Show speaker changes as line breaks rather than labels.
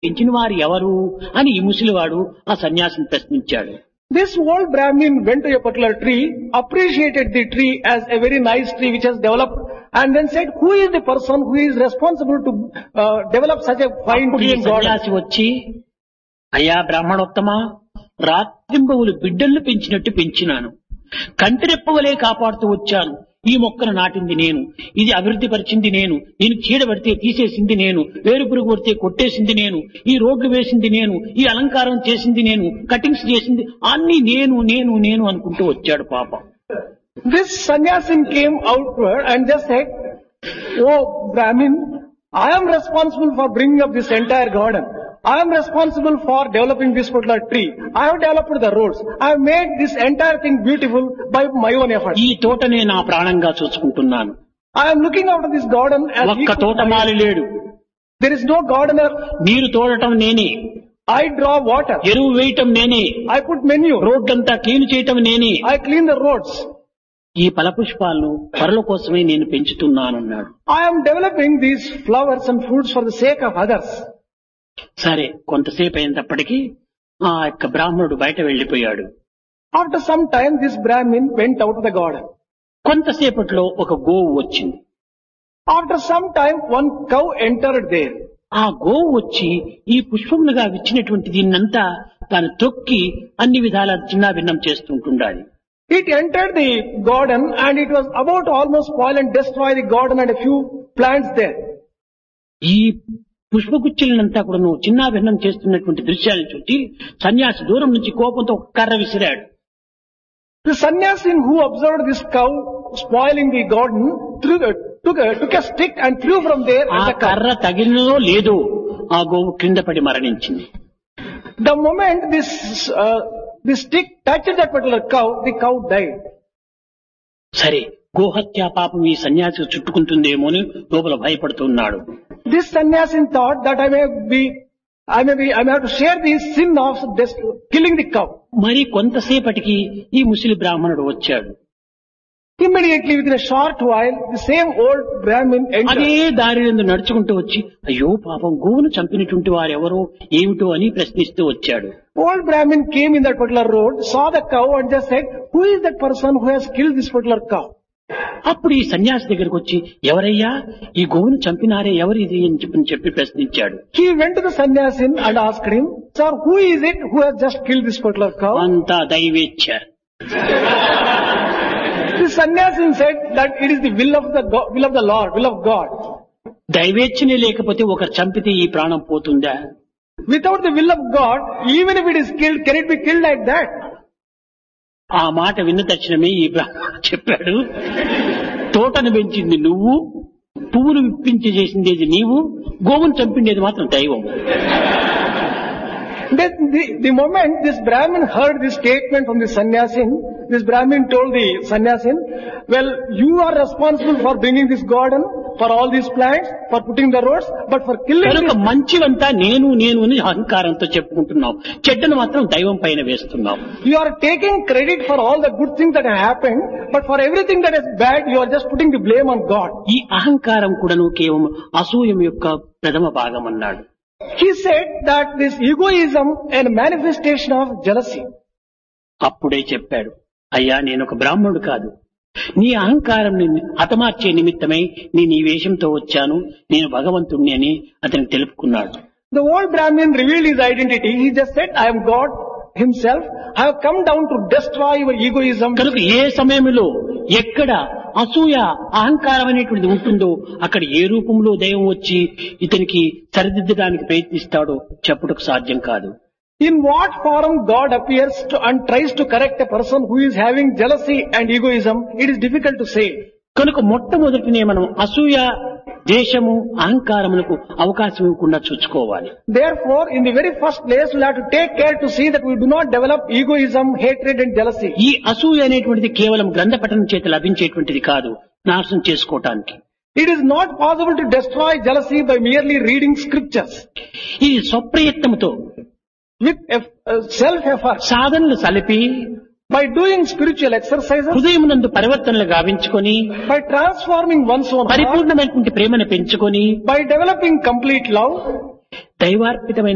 పెంచిన వారు ఎవరు అని ఈ ముసలివాడు ఆ సన్యాసిని ప్రశ్నించాడు.
This old Brahmin went to a particular tree, appreciated the tree as a very nice tree which has developed, and then said, who is the person who is responsible to develop such a fine
అప్పుడు
tree
ఈ
in garden?
సన్యాసి వచ్చి, అయ్యా బ్రాహ్మణోత్తమ, రాత్రింబవులు బిడ్డలను పెంచినట్టు పెంచినాను, కంటిరెప్పవలే కాపాడుతూ వచ్చాను. ఈ మొక్కను నాటింది నేను, ఇది అభివృద్ధి పరిచింది నేను, నేను చీడ పడితే తీసేసింది నేను, వేరు పురుగు పడితే కొట్టేసింది నేను, ఈ రోడ్లు వేసింది నేను, ఈ అలంకారం చేసింది నేను, కటింగ్స్ చేసింది అన్ని నేను నేను నేను అనుకుంటూ వచ్చాడు పాపం.
This sannyasin came outward and just said, oh Brahmin, I am responsible for bringing up this entire garden. I am responsible for developing this particular tree. I have developed the roads. I have made this entire thing beautiful by my own effort.
ఈ తోటనే నా ప్రాణంగా చూసుకుంటున్నాను.
I am looking after this garden as
ఒక్క తోటమాలి లేడు.
there is no gardener.
నీరు తోడటం నేనే,
I draw water.
ఎరువు వేయటం నేనే,
I put manure.
రోడ్డంతా క్లీన్ చేయటం నేనే,
I clean the roads.
ఈ ఫలపుష్పాలను పరుల కోసమే నేను పెంచుతున్నానన్నాడు.
I am developing these flowers and fruits for the sake of others.
సరే, కొంతసేపు అయినప్పటికీ ఆ యొక్క బ్రాహ్మణుడు బయట వెళ్లిపోయాడు.
After some time, this Brahmin went out of the garden.
కొంతసేపట్లో ఒక గోవు వచ్చింది.
After some time, one cow entered there.
ఆ గోవు వచ్చి ఈ పుష్పములుగా విచ్చినటువంటి దీన్నంతా తాను తొక్కి అన్ని విధాల చిన్నాభిన్నం చేస్తుంటుండాలి.
It entered the garden and it was about to almost spoil and destroy the garden and a few plants there.
ఈ పుష్పగుచ్చులనంతా కూడా నువ్వు చిన్నాభిన్నం చేస్తున్నటువంటి దృశ్యాన్ని చూసి సన్యాసి దూరం నుంచి కోపంతో ఒక కర్ర విసిరాడు.
The sannyasin who observed this cow spoiling the garden took a stick and threw from there
ఆ
at the cow.
కర్ర తగిలినో లేదో ఆ గోవు క్రింద పడి మరణించింది.
The moment this stick touched that particular cow, the cow died.
సరే, గోహత్యా పాపం ఈ సన్యాసి చుట్టుకుంటుందేమో అని లోపల భయపడుతున్నాడు.
This sannyasin thought that I may have to share the sin of killing the cow.
మరి కొంతసేపటికి ఈ ముసలి బ్రాహ్మణుడు వచ్చాడు.
Immediately, within a short while, the same old Brahmin
అదే
entered.
దారి నుండి నడుచుకుంటూ వచ్చి, అయ్యో పాపం గోవును చంపినటువంటి వారెవరో ఏమిటో అని ప్రశ్నిస్తూ వచ్చాడు.
Old Brahmin came in that particular road, saw the cow and just said, who is that person who has killed this particular cow?
అప్పుడు ఈ సన్యాసి దగ్గరకు వచ్చి, ఎవరయ్యా ఈ గోవును చంపినారే, ఎవరిది అని చెప్పి ప్రశ్నించాడు.
He went to the sannyasin and asked him, sir, who is it who has just killed this particular cow?
అంతా దైవేచ్ఛ.
The sannyasin said that it is the will of the Lord, will of God.
దైవేచ్ఛనే లేకపోతే ఒకరు చంపితే ఈ ప్రాణం పోతుందా?
Without the will of God, even if it is killed, can it be killed like that?
ఆ మాట విన్న తక్షణమే ఈ బ్రాహ్మణుడు చెప్పాడు, తోటను పెంచింది నువ్వు, పువ్వులు విప్పించి చేసింది నీవు, గోవును చంపిండేది మాత్రం దైవం.
The moment this Brahmin heard this statement from the sannyasin, this Brahmin told the sannyasin, well, you are responsible for bringing this garden, for all these plants, for putting the roads, but for killing
కనుక
this,
మంచివంతా నేను నేను అని అహంకారంతో చెప్పుకుంటున్నావు, చెడ్డను మాత్రం దైవం పైన వేస్తున్నావు.
you are taking credit for all the good things that have happened, but for everything that is bad, you are just putting the blame on God.
ఈ అహంకారం కూడాను కేవలం అసూయం యొక్క ప్రథమ భాగం అన్నాడు.
He said that this egoism is a manifestation of jealousy.
అప్పుడే చెప్పాడు, అయ్యా నేను ఒక బ్రాహ్మణుడు కాదు, నీ అహంకారం హతమార్చే నిమిత్తమై నేను ఈ వేషంతో వచ్చాను, నేను భగవంతుణ్ణి అని అతనికి తెలుపుకున్నాడు.
The old Brahmin revealed his identity. He just said, I am God himself. I have come down to destroy your egoism.
కనుక ఏ సమయంలో ఎక్కడ అసూయ అహంకారం అనేటువంటిది ఉంటుందో అక్కడ ఏ రూపంలో దైవం వచ్చి ఇతనికి సరిదిద్దడానికి ప్రయత్నిస్తాడో చెప్పుటకు సాధ్యం కాదు.
In what form God appears and tries to correct a person who is having jealousy and egoism, it is difficult to say.
కనుక మొట్టమొదటినే మనం అసూయ, దేశము, అహంకారములకు అవకాశం ఇవ్వకుండా చూసుకోవాలి.
Therefore, in the very first place, we have to take care to see that we do not develop egoism, hatred and jealousy.
ఈ అసూయ అనేటువంటిది కేవలం గ్రంథ పఠనం చేత లభించేటువంటిది కాదు, నాశనం చేసుకోవటానికి.
It is not possible to destroy jealousy by merely reading scriptures.
ఇది స్వప్రయత్నముతో
With self-effort,
సాధనలు సలిపి
by doing spiritual exercises,
హృదయమునందు పరివర్తనలు గావించుకొని
by transforming one's own heart,
పరిపూర్ణమైనటువంటి ప్రేమను పెంచుకొని
by developing complete love,
దైవార్పితమైన